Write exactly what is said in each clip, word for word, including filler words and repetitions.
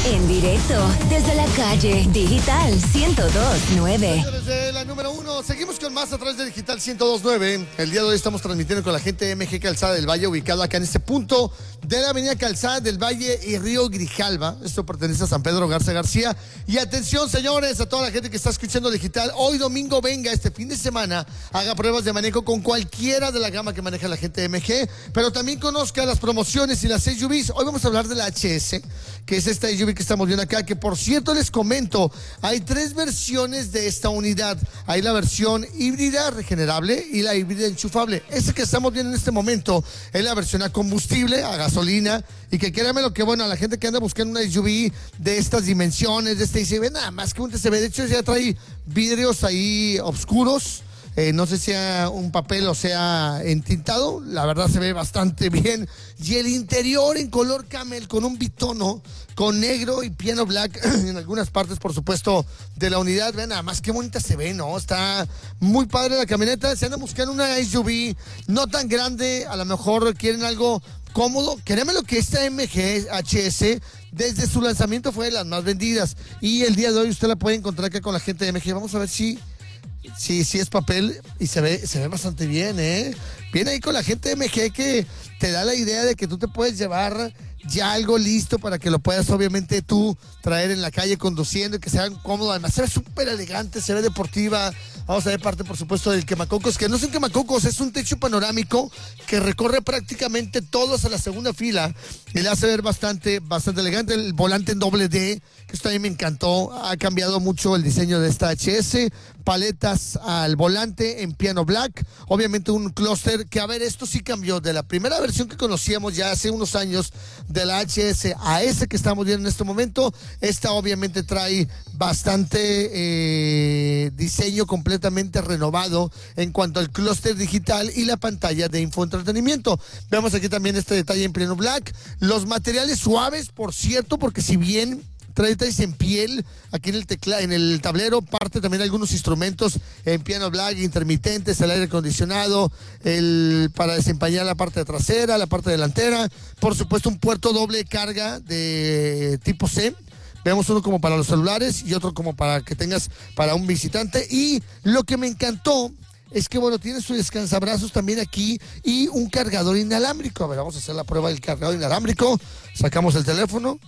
En directo, desde la calle Digital ciento dos punto nueve. Desde la número uno, seguimos con más a través de Digital ciento dos punto nueve. El día de hoy estamos transmitiendo con la gente de M G Calzada del Valle, ubicado acá en este punto de la avenida Calzada del Valle y Río Grijalva. Esto pertenece a San Pedro Garza García. Y atención, señores, a toda la gente que está escuchando Digital, hoy domingo venga, este fin de semana, haga pruebas de manejo con cualquiera de la gama que maneja la gente de M G, pero también conozca las promociones y las S U Vs. Hoy vamos a hablar de la H S, que es esta S U V que estamos viendo acá, que por cierto les comento, hay tres versiones de esta unidad. Hay la versión híbrida regenerable y la híbrida enchufable. Esa que estamos viendo en este momento es la versión a combustible, a gasolina, y que créanme lo que, bueno, a la gente que anda buscando una S U V de estas dimensiones, de este I C B, nada más que un T C B, de hecho ya trae vidrios ahí oscuros. Eh, no sé si sea un papel o sea entintado, la verdad se ve bastante bien. Y el interior en color camel con un bitono, con negro y piano black en algunas partes, por supuesto, de la unidad. Vean nada más qué bonita se ve, ¿no? Está muy padre la camioneta. Si andan buscando una S U V no tan grande, a lo mejor quieren algo cómodo, créanme lo que esta M G H S desde su lanzamiento fue de las más vendidas. Y el día de hoy usted la puede encontrar acá con la gente de M G. Vamos a ver si... Sí, sí es papel y se ve, se ve bastante bien, ¿eh? Viene ahí con la gente de M G que te da la idea de que tú te puedes llevar ya algo listo para que lo puedas obviamente tú traer en la calle conduciendo y que sea cómodo. Además se ve súper elegante, se ve deportiva. Vamos a ver parte, por supuesto, del quemacocos, que no es un quemacocos, es un techo panorámico que recorre prácticamente todos a la segunda fila y le hace ver bastante, bastante elegante. El volante en doble D, que esto a mí me encantó, ha cambiado mucho el diseño de esta H S. Paletas al volante en piano black, obviamente un clúster que, a ver, esto sí cambió de la primera versión que conocíamos ya hace unos años de la H S a ese que estamos viendo en este momento. Esta obviamente trae bastante eh, diseño completamente renovado en cuanto al clúster digital y la pantalla de infoentretenimiento. Vemos aquí también este detalle en piano black, los materiales suaves, por cierto, porque si bien trae detalles en piel, aquí en el teclado, en el tablero, parte también algunos instrumentos en piano black, intermitentes, el aire acondicionado, el para desempañar la parte trasera, la parte delantera, por supuesto un puerto doble carga de tipo C. Vemos uno como para los celulares y otro como para que tengas para un visitante. Y lo que me encantó es que, bueno, tiene su descansabrazos también aquí y un cargador inalámbrico. A ver, vamos a hacer la prueba del cargador inalámbrico. Sacamos el teléfono.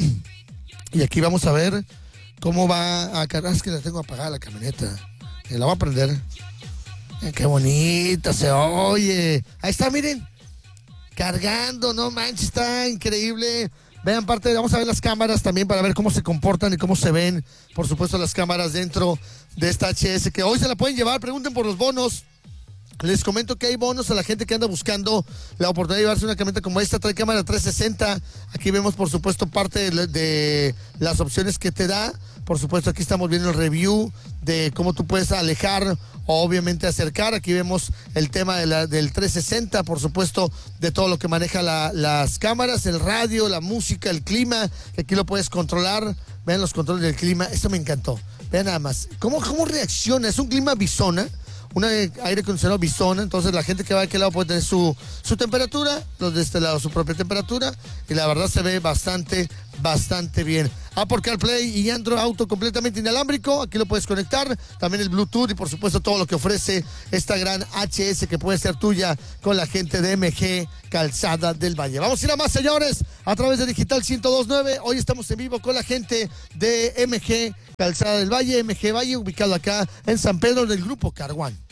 Y aquí vamos a ver cómo va a cargar. Es que la tengo apagada la camioneta. Eh, la voy a prender. Eh, qué bonita se oye. Ahí está, miren. Cargando, no manches, está increíble. Vean parte, vamos a ver las cámaras también para ver cómo se comportan y cómo se ven. Por supuesto, las cámaras dentro de esta H S que hoy se la pueden llevar. Pregunten por los bonos. Les comento que hay bonos a la gente que anda buscando la oportunidad de llevarse una camioneta como esta. Trae cámara trescientos sesenta. Aquí vemos, por supuesto, parte de, de las opciones que te da. Por supuesto, aquí estamos viendo el review de cómo tú puedes alejar o obviamente acercar. Aquí vemos el tema de la, del trescientos sesenta, por supuesto, de todo lo que maneja la, las cámaras, el radio, la música, el clima, que aquí lo puedes controlar. Vean los controles del clima. Esto me encantó. Vean nada más. ¿Cómo, cómo reacciona? Es un clima Bisona. Un aire acondicionado Bisona, entonces la gente que va de aquel lado puede tener su, su temperatura, los de este lado su propia temperatura, y la verdad se ve bastante, bastante bien. Apple CarPlay y Android Auto completamente inalámbrico, aquí lo puedes conectar, también el Bluetooth y por supuesto todo lo que ofrece esta gran H S que puede ser tuya con la gente de M G Calzada del Valle. Vamos a ir a más, señores, a través de Digital ciento dos punto nueve. Hoy estamos en vivo con la gente de M G Calzada del Valle, M G Valle, ubicado acá en San Pedro del Grupo Car One.